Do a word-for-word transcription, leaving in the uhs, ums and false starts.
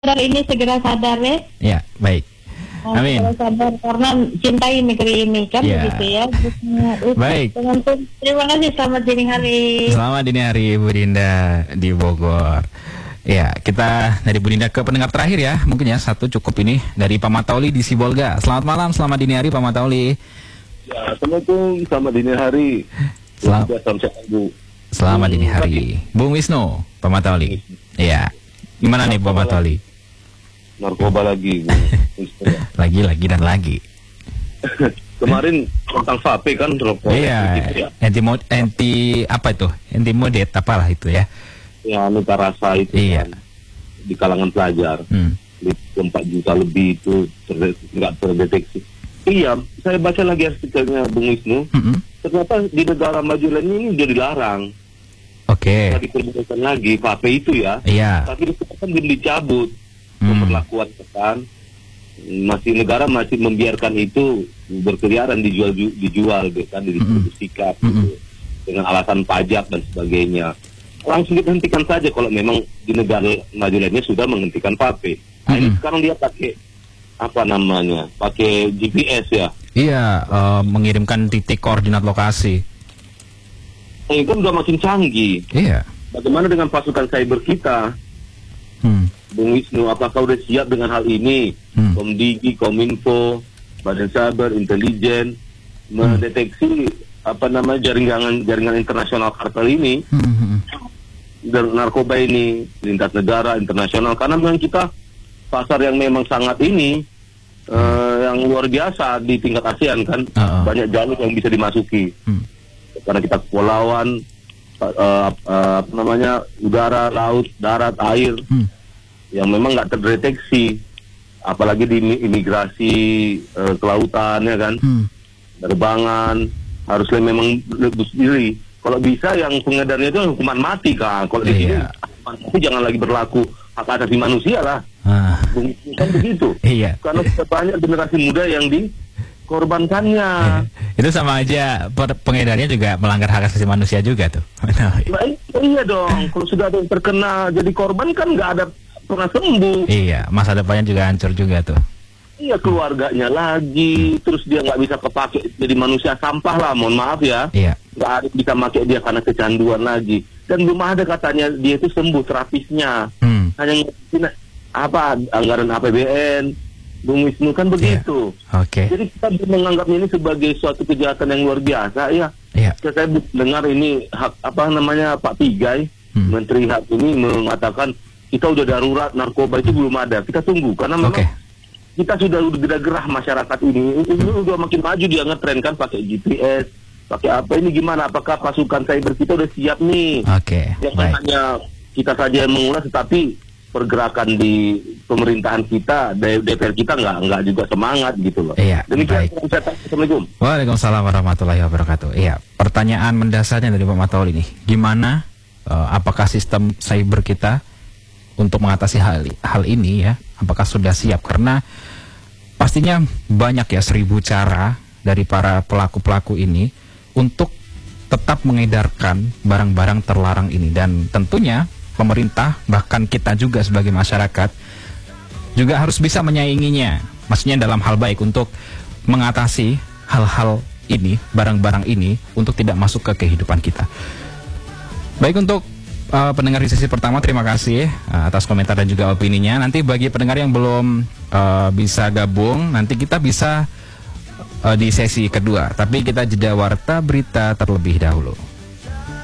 sadar ini segera sadar ya. Ya, baik. Nah, Amin. segera sadar karena cintai negeri ini kan Ya. begitu ya. Baik. Terima kasih, selamat dini hari. Selamat dini hari Bu Dinda di Bogor. Ya, kita dari Bu Dinda ke pendengar terakhir ya. Mungkin ya satu cukup ini dari Pak Matauli di Sibolga. Selamat malam, selamat dini hari Pak Matauli. Ya, Assalamualaikum, selamat dini hari. Selam Selamat Bu. Selamat dini hari. Bung Wisnu, Pak Matauli. Iya. Gimana nih Pak Matauli? Narkoba lagi. Lagi, lagi dan lagi. Kemarin tentang vape kan rokok. Iya. Ya. Anti mod, anti apa itu? Anti modet apalah itu ya? Ya, aneka rasa itu Iya. kan, di kalangan pelajar. Hmm. Di empat juta lebih itu ter- nggak terdeteksi. Iya, saya baca lagi artikelnya Bung Wisnu. Mm-mm. Ternyata di negara maju lainnya ini udah dilarang. Oke. Tadi diperbolehkan lagi vape itu ya. Iya. Tapi itu kan belum dicabut. Hmm. Pemberlakuan kan masih negara masih membiarkan itu berkeliaran dijual dijual kan didistribusikan Mm-mm. gitu, dengan alasan pajak dan sebagainya. Langsung dihentikan saja kalau memang di negara maju lainnya sudah menghentikan vape. Nah, ini Mm-mm. sekarang dia pakai apa namanya? Pakai G P S ya. Iya, eh, mengirimkan titik koordinat lokasi. Nah, ini kan udah makin canggih. Iya. Bagaimana dengan pasukan cyber kita? Hmm. Bung Wisnu, apakah udah siap dengan hal ini? Hmm. Komdigi, Kominfo, Badan Cyber, Intelijen mendeteksi apa namanya jaringan jaringan internasional kartel ini Hmm, hmm, hmm. dan narkoba ini lintas negara internasional, karena memang kita pasar yang memang sangat ini eh, yang luar biasa di tingkat ASEAN kan. Uh-uh. Banyak jalur yang bisa dimasuki Hmm. karena kita kepulauan, eh, eh, apa namanya, udara, laut, darat, air Hmm. yang memang nggak terdeteksi, apalagi di imi- imigrasi eh, kelautan ya kan, Hmm. penerbangan harusnya memang lebih sendiri. Kalau bisa yang pengedarnya itu hukuman mati kan. Kalau di sini Iya. hukuman mati jangan lagi berlaku hak asasi manusia lah. Ah. Bung- Kan begitu. Iya. Karena sudah banyak generasi muda yang dikorbankannya. Itu sama aja per- pengedarnya juga melanggar hak asasi manusia juga tuh. Nah, iya dong. Kalau sudah ada yang terkena jadi korban kan nggak ada pernah sembuh. Iya, masa depannya juga hancur juga tuh. Iya, keluarganya lagi, terus dia nggak bisa kepake jadi manusia sampah lah, mohon maaf ya. Iya. Nggak ada bisa pakai dia karena kecanduan lagi. Dan belum ada katanya dia itu sembuh terapisnya. Hmm. Hanya ngurusin apa anggaran A P B N, Bung Wisnu kan begitu. Oke. Jadi kita menganggapnya ini sebagai suatu kejahatan yang luar biasa ya. Iya. Saya dengar ini hak apa namanya Pak Pigai, Hmm. Menteri Hak ini mengatakan kita udah darurat narkoba, itu belum ada. Kita tunggu karena memang Oke. kita sudah udah gerah masyarakat ini. Ini udah makin maju, dia ngetren kan pakai G P S, pakai apa ini gimana? Apakah pasukan cyber kita udah siap nih? Oke. Yang Baik. hanya kita saja yang mengulas, tetapi pergerakan di pemerintahan kita, D P R kita nggak nggak juga semangat gitu loh. Iya, Demikian. baik. Assalamualaikum. Waalaikumsalam warahmatullahi wabarakatuh. Iya, pertanyaan mendasarnya dari Pak Matauli nih, gimana? eh, apakah sistem cyber kita untuk mengatasi hal hal ini ya? Apakah sudah siap? Karena pastinya banyak ya, seribu cara dari para pelaku-pelaku ini untuk tetap mengedarkan barang-barang terlarang ini, dan tentunya pemerintah bahkan kita juga sebagai masyarakat juga harus bisa menyainginya. Maksudnya dalam hal baik untuk mengatasi hal-hal ini, barang-barang ini untuk tidak masuk ke kehidupan kita. Baik, untuk uh, pendengar di sesi pertama, terima kasih uh, atas komentar dan juga opininya. Nanti bagi pendengar yang belum uh, bisa gabung, nanti kita bisa uh, di sesi kedua. Tapi kita jeda warta berita terlebih dahulu.